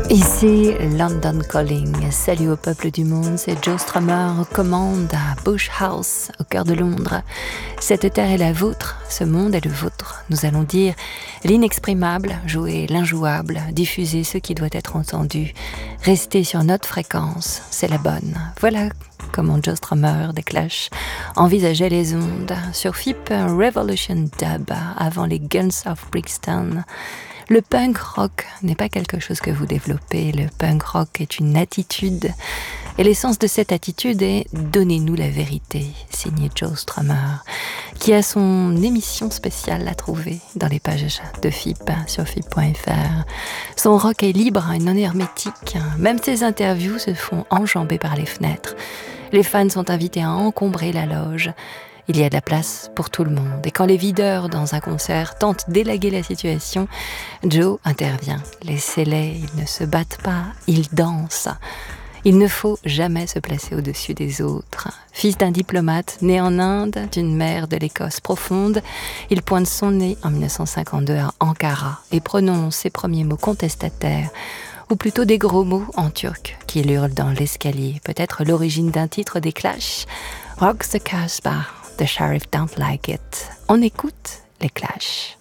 Ici London Calling, salut au peuple du monde, c'est Joe Strummer, commande à Bush House, au cœur de Londres. Cette terre est la vôtre, ce monde est le vôtre. Nous allons dire l'inexprimable, jouer l'injouable, diffuser ce qui doit être entendu. Rester sur notre fréquence, c'est la bonne. Voilà comment Joe Strummer des Clash envisageait les ondes. Sur FIP Revolution Dub, avant les Guns of Brixton. Le punk rock n'est pas quelque chose que vous développez, le punk rock est une attitude. Et l'essence de cette attitude est « Donnez-nous la vérité », signé Joe Strummer, qui a son émission spéciale à trouver dans les pages de FIP sur FIP.fr. Son rock est libre et non hermétique, même ses interviews se font enjamber par les fenêtres. Les fans sont invités à encombrer la loge. Il y a de la place pour tout le monde. Et quand les videurs dans un concert tentent d'élaguer la situation, Joe intervient. Laissez-les, ils ne se battent pas, ils dansent. Il ne faut jamais se placer au-dessus des autres. Fils d'un diplomate né en Inde, d'une mère de l'Écosse profonde, il pointe son nez en 1952 à Ankara et prononce ses premiers mots contestataires, ou plutôt des gros mots en turc qu'il hurle dans l'escalier. Peut-être l'origine d'un titre des Clash, Rock the Casbah. The Sheriff Don't Like It. On écoute les Clash.